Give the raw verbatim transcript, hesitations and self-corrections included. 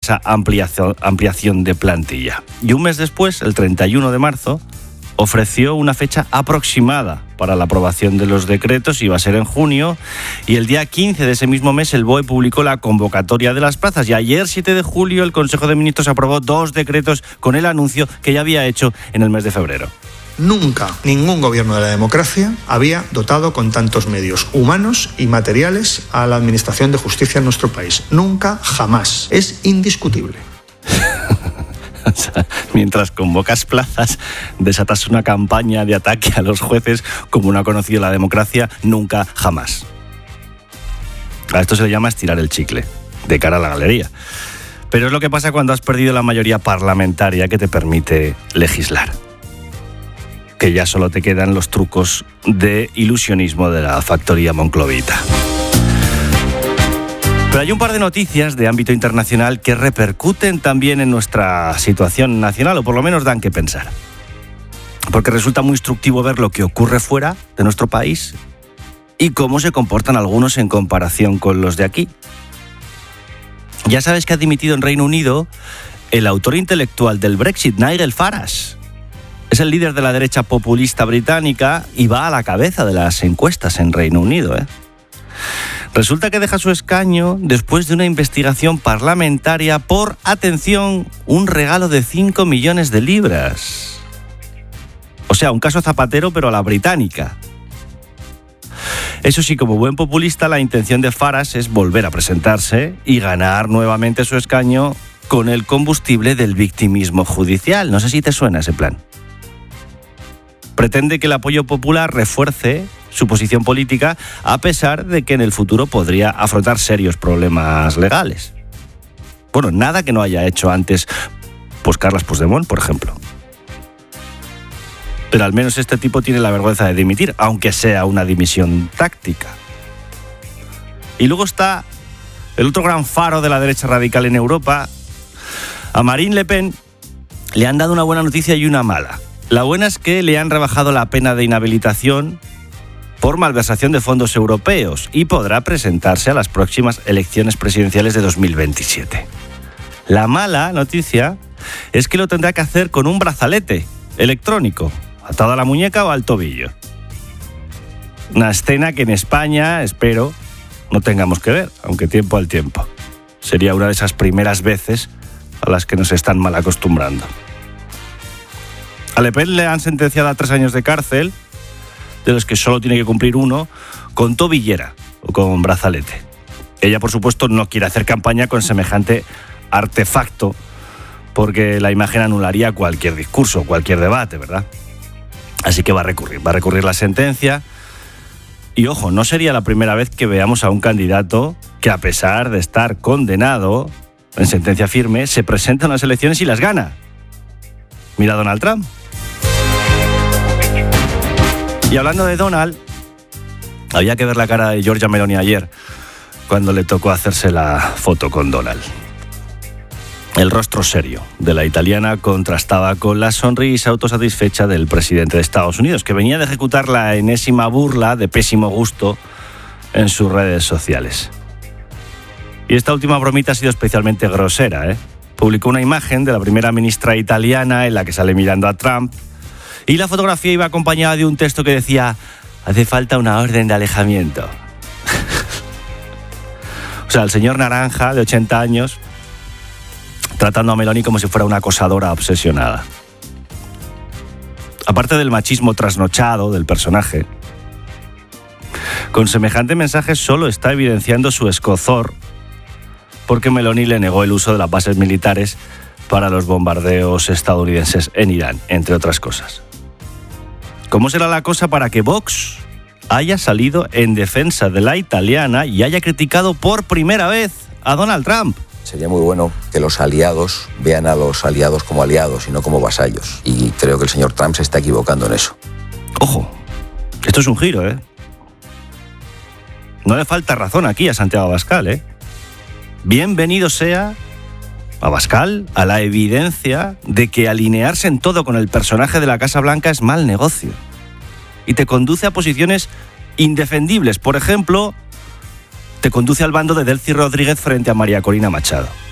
esa ampliación, ampliación de plantilla. Y un mes después, el treinta y uno de marzo, ofreció una fecha aproximada para la aprobación de los decretos, iba a ser en junio, y el día quince de ese mismo mes el B O E publicó la convocatoria de las plazas, y ayer, siete de julio, el Consejo de Ministros aprobó dos decretos con el anuncio que ya había hecho en el mes de febrero. Nunca ningún gobierno de la democracia había dotado con tantos medios humanos y materiales a la administración de justicia en nuestro país. Nunca, jamás. Es indiscutible. O sea, mientras convocas plazas, desatas una campaña de ataque a los jueces como no ha conocido la democracia nunca, jamás. A esto se le llama estirar el chicle, de cara a la galería. Pero es lo que pasa cuando has perdido la mayoría parlamentaria que te permite legislar. Que ya solo te quedan los trucos de ilusionismo de la factoría monclovita. Pero hay un par de noticias de ámbito internacional que repercuten también en nuestra situación nacional, o por lo menos dan que pensar. Porque resulta muy instructivo ver lo que ocurre fuera de nuestro país y cómo se comportan algunos en comparación con los de aquí. Ya sabes que ha dimitido en Reino Unido el autor intelectual del Brexit, Nigel Farage. Es el líder de la derecha populista británica y va a la cabeza de las encuestas en Reino Unido, ¿eh? Resulta que deja su escaño después de una investigación parlamentaria por, atención, un regalo de cinco millones de libras. O sea, un caso Zapatero, pero a la británica. Eso sí, como buen populista, la intención de Farage es volver a presentarse y ganar nuevamente su escaño con el combustible del victimismo judicial. No sé si te suena ese plan. Pretende que el apoyo popular refuerce su posición política, a pesar de que en el futuro podría afrontar serios problemas legales. Bueno, nada que no haya hecho antes, pues Carles Puigdemont, por ejemplo. Pero al menos este tipo tiene la vergüenza de dimitir, aunque sea una dimisión táctica. Y luego está el otro gran faro de la derecha radical en Europa. A Marine Le Pen le han dado una buena noticia y una mala. La buena es que le han rebajado la pena de inhabilitación por malversación de fondos europeos y podrá presentarse a las próximas elecciones presidenciales de dos mil veintisiete. La mala noticia es que lo tendrá que hacer con un brazalete electrónico, atado a la muñeca o al tobillo. Una escena que en España, espero, no tengamos que ver, aunque tiempo al tiempo. Sería una de esas primeras veces a las que nos están mal acostumbrando. A Le Pen le han sentenciado a tres años de cárcel, de los que solo tiene que cumplir uno, con tobillera o con brazalete. Ella, por supuesto, no quiere hacer campaña con semejante artefacto, porque la imagen anularía cualquier discurso, cualquier debate, ¿verdad? Así que va a recurrir, va a recurrir la sentencia. Y ojo, no sería la primera vez que veamos a un candidato que, a pesar de estar condenado en sentencia firme, se presenta en las elecciones y las gana. Mira a Donald Trump. Y hablando de Donald, había que ver la cara de Giorgia Meloni ayer, cuando le tocó hacerse la foto con Donald. El rostro serio de la italiana contrastaba con la sonrisa autosatisfecha del presidente de Estados Unidos, que venía de ejecutar la enésima burla de pésimo gusto en sus redes sociales. Y esta última bromita ha sido especialmente grosera, ¿eh? Publicó una imagen de la primera ministra italiana en la que sale mirando a Trump, y la fotografía iba acompañada de un texto que decía: hace falta una orden de alejamiento. O sea, el señor naranja, de ochenta años, tratando a Meloni como si fuera una acosadora obsesionada. Aparte del machismo trasnochado del personaje, con semejante mensaje solo está evidenciando su escozor, porque Meloni le negó el uso de las bases militares para los bombardeos estadounidenses en Irán, entre otras cosas. ¿Cómo será la cosa para que Vox haya salido en defensa de la italiana y haya criticado por primera vez a Donald Trump? Sería muy bueno que los aliados vean a los aliados como aliados y no como vasallos. Y creo que el señor Trump se está equivocando en eso. Ojo, esto es un giro, ¿eh? No le falta razón aquí a Santiago Abascal, ¿eh? Bienvenido sea Abascal a la evidencia de que alinearse en todo con el personaje de la Casa Blanca es mal negocio y te conduce a posiciones indefendibles. Por ejemplo, te conduce al bando de Delcy Rodríguez frente a María Corina Machado.